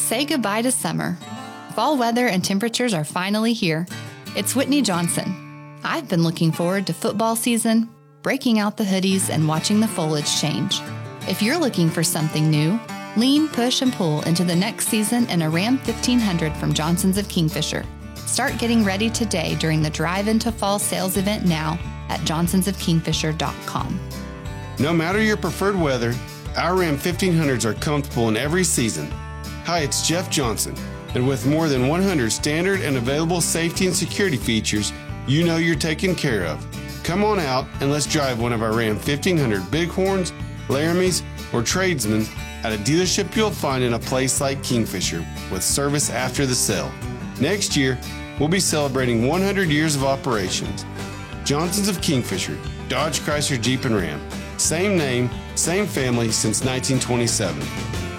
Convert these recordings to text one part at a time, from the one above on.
Say goodbye to summer. Fall weather and temperatures are finally here. It's Whitney Johnson. I've been looking forward to football season, breaking out the hoodies, and watching the foliage change. If you're looking for something new, lean, push, and pull into the next season in a Ram 1500 from Johnson's of Kingfisher. Start getting ready today during the Drive Into Fall sales event now at johnsonsofkingfisher.com. No matter your preferred weather, our Ram 1500s are comfortable in every season. Hi, it's Jeff Johnson, and with more than 100 standard and available safety and security features, you know you're taken care of. Come on out and let's drive one of our Ram 1500 Bighorns, Laramies, or Tradesmen at a dealership you'll find in a place like Kingfisher with service after the sale. Next year, we'll be celebrating 100 years of operations. Johnson's of Kingfisher, Dodge, Chrysler, Jeep, and Ram. Same name, same family since 1927.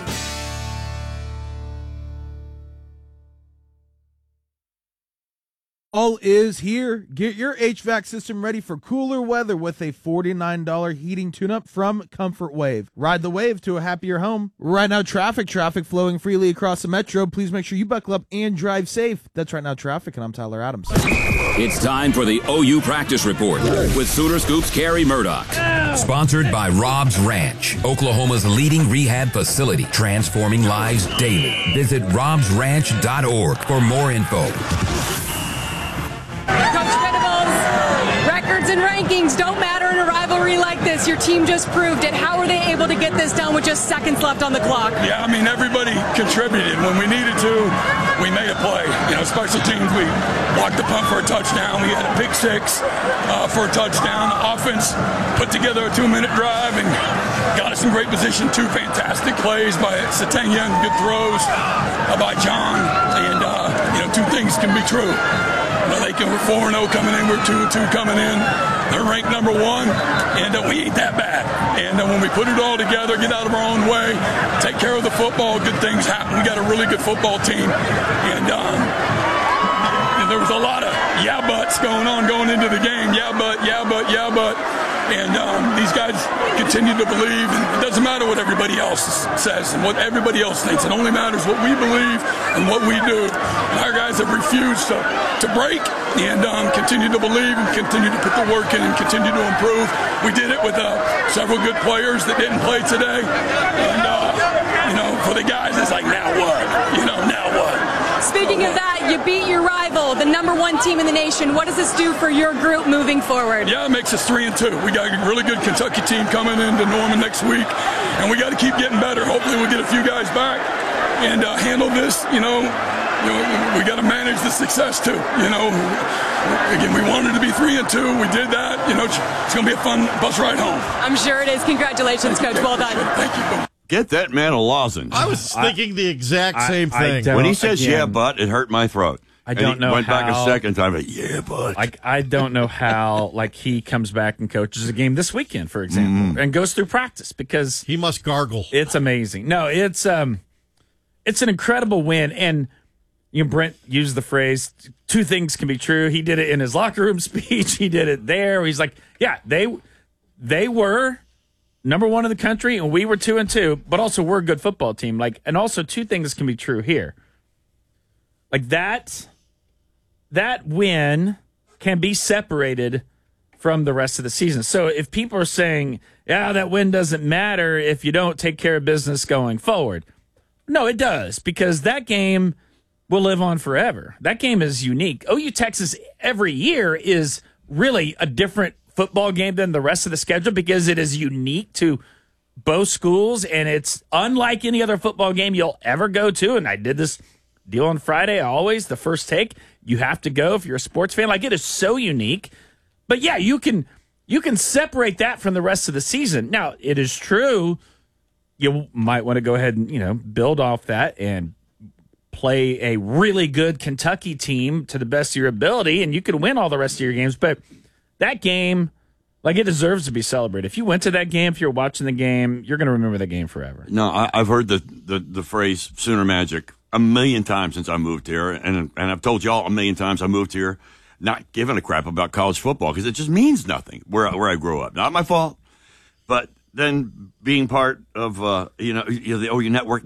All is here. Get your HVAC system ready for cooler weather with a $49 heating tune-up from Comfort Wave. Ride the wave to a happier home. Right Now traffic flowing freely across the metro. Please make sure you buckle up and drive safe. That's Right Now Traffic, and I'm Tyler Adams. It's time for the OU Practice Report with Sooner Scoop's Carrie Murdoch. Sponsored by Rob's Ranch, Oklahoma's leading rehab facility, transforming lives daily. Visit robsranch.org for more info. Coach Venables, records and rankings don't matter in a rivalry like this. Your team just proved it. How were they able to get this done with just seconds left on the clock? Yeah, I mean, everybody contributed. When we needed to, we made a play. You know, special teams, we blocked the punt for a touchdown. We had a pick six for a touchdown. Offense put together a 2-minute drive and got us in great position. 2 fantastic plays by Satania and good throws by John. And, 2 things can be true. They can, we're 4-0 coming in, we're 2-2 coming in. They're ranked number 1, and we ain't that bad. And when we put it all together, get out of our own way, take care of the football, good things happen. We got a really good football team. And there was a lot of yeah buts going into the game. Yeah but. And these guys continue to believe. And it doesn't matter what everybody else says and what everybody else thinks. It only matters what we believe and what we do. And our guys have refused to break and continue to believe and continue to put the work in and continue to improve. We did it with several good players that didn't play today. And, for the guys, it's like, now what? Now what? Speaking of that, you beat your rival, the number 1 team in the nation. What does this do for your group moving forward? Yeah, it makes us 3-2. We got a really good Kentucky team coming into Norman next week, and we got to keep getting better. Hopefully we'll get a few guys back and handle this, we got to manage the success too. Again, we wanted to be 3-2. We did that. It's going to be a fun bus ride home. I'm sure it is. Congratulations, Coach. Well done. Thank you. Get that man a lozenge. I was thinking the exact same thing. When he says yeah, but it hurt my throat. I don't know went how. Back a second time, but yeah, but. I don't know how, he comes back and coaches a game this weekend, for example, and goes through practice because he must gargle. It's amazing. No, it's an incredible win. And, Brent used the phrase, 2 things can be true. He did it in his locker room speech. He did it there. He's like, yeah, they were number 1 in the country, and we were 2-2, but also we're a good football team. And also 2 things can be true here. That win can be separated from the rest of the season. So if people are saying, yeah, that win doesn't matter if you don't take care of business going forward. No, it does, because that game will live on forever. That game is unique. OU Texas every year is really a different football game than the rest of the schedule because it is unique to both schools, and it's unlike any other football game you'll ever go to. And I did this deal on Friday. Always the first take, you have to go if you're a sports fan. It is so unique. But yeah, you can separate that from the rest of the season. Now, it is true you might want to go ahead and build off that and play a really good Kentucky team to the best of your ability, and you could win all the rest of your games. But that game, it deserves to be celebrated. If you went to that game, if you're watching the game, you're going to remember that game forever. No, I've heard the phrase Sooner Magic a million times since I moved here, and I've told y'all a million times I moved here not giving a crap about college football because it just means nothing where I grew up. Not my fault, but then being part of the OU Network